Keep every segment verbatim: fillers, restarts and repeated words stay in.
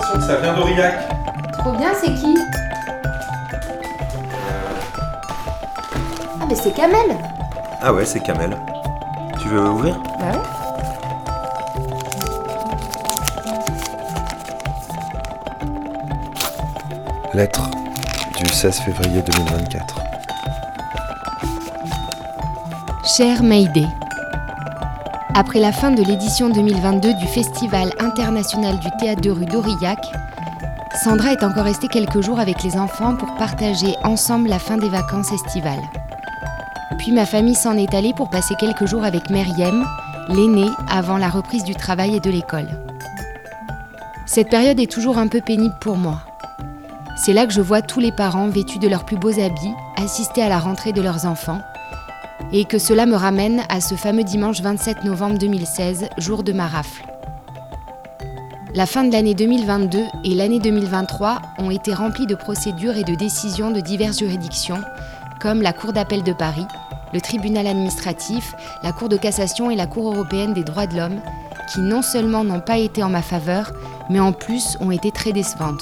l'impression que ça vient d'Aurillac. Trop bien, c'est qui? Ah mais c'est Kamel. Ah ouais, c'est Kamel. Tu veux ouvrir? Bah ouais. Lettre du seize février deux mille vingt-quatre. Cher Mayday, après la fin de l'édition deux mille vingt-deux du Festival international du théâtre de rue d'Aurillac, Sandra est encore restée quelques jours avec les enfants pour partager ensemble la fin des vacances estivales. Puis ma famille s'en est allée pour passer quelques jours avec Meriem, l'aînée, avant la reprise du travail et de l'école. Cette période est toujours un peu pénible pour moi. C'est là que je vois tous les parents vêtus de leurs plus beaux habits, assister à la rentrée de leurs enfants, et que cela me ramène à ce fameux dimanche vingt-sept novembre deux mille seize, jour de ma rafle. La fin de l'année deux mille vingt-deux et l'année deux mille vingt-trois ont été remplies de procédures et de décisions de diverses juridictions, comme la Cour d'appel de Paris, le tribunal administratif, la Cour de cassation et la Cour européenne des droits de l'homme, qui non seulement n'ont pas été en ma faveur, mais en plus ont été très décevantes.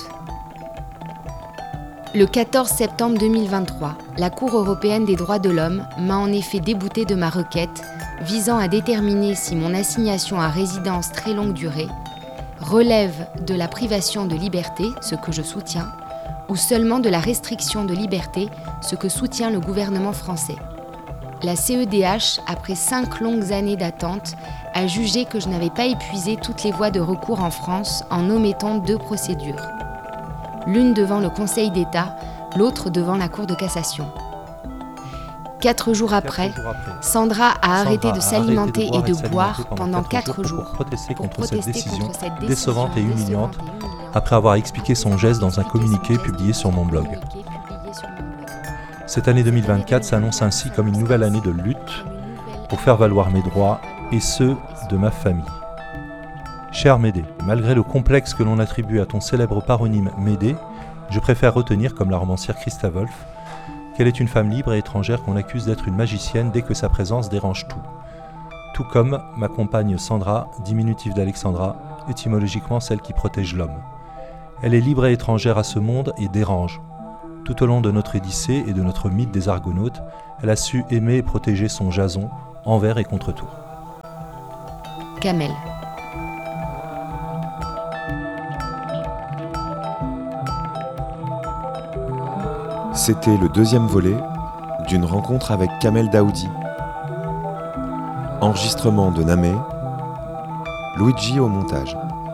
Le quatorze septembre deux mille vingt-trois, la Cour européenne des droits de l'homme m'a en effet déboutée de ma requête visant à déterminer si mon assignation à résidence très longue durée relève de la privation de liberté, ce que je soutiens, ou seulement de la restriction de liberté, ce que soutient le gouvernement français. La C E D H, après cinq longues années d'attente, a jugé que je n'avais pas épuisé toutes les voies de recours en France en omettant deux procédures. L'une devant le Conseil d'État, l'autre devant la Cour de cassation. Quatre jours après, Sandra a arrêté de s'alimenter et de boire pendant quatre jours pour protester pour contre cette protester décision contre cette décision décevante et humiliante, décevante et humiliante, après avoir expliqué son geste dans un communiqué publié sur mon blog. Cette année deux mille vingt-quatre s'annonce ainsi comme une nouvelle année de lutte pour faire valoir mes droits et ceux de ma famille. Cher Médée, malgré le complexe que l'on attribue à ton célèbre paronyme Médée, je préfère retenir, comme la romancière Christa Wolf, qu'elle est une femme libre et étrangère qu'on accuse d'être une magicienne dès que sa présence dérange tout. Tout comme ma compagne Sandra, diminutif d'Alexandra, étymologiquement celle qui protège l'homme. Elle est libre et étrangère à ce monde et dérange. Tout au long de notre Odyssée et de notre mythe des Argonautes, elle a su aimer et protéger son Jason, envers et contre tout. Kamel. C'était le deuxième volet d'une rencontre avec Kamel Daoudi. Enregistrement de Namé, Luigi au montage.